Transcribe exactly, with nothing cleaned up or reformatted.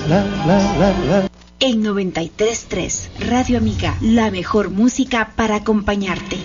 la, la, la, la. En noventa y tres punto tres, Radio Amiga, la mejor música para acompañarte.